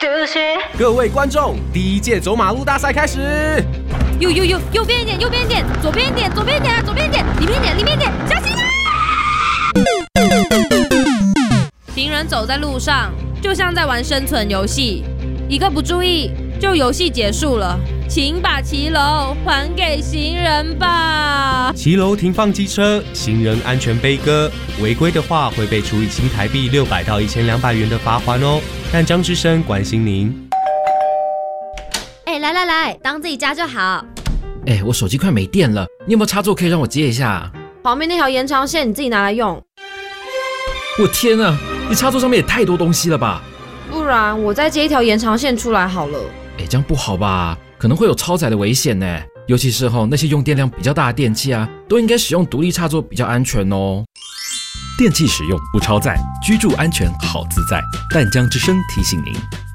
息。 各位观众，第一届走马路大赛开始。 右边一点，右边一点，左边一点，左边一点啊，左边一点，里面一点，里面一点，小心啊！行人走在路上，就像在玩生存游戏，一个不注意，就游戏结束了。请把骑楼还给行人吧。 骑楼停放机车，行人安全悲歌。违规的话会被处以新台币600到1200元的罚锾哦。但张之声关心您。 来，当自己家就好。 我手机快没电了，你有没有插座可以让我接一下？ 旁边那条延长线你自己拿来用。 我天啊，你插座上面也太多东西了吧？ 不然我再接一条延长线出来好了。 这样不好吧？可能会有超载的危险呢。尤其是那些用电量比较大的电器啊，都应该使用独立插座比较安全哦。 电器使用不超载，居住安全好自在。淡江之声提醒您。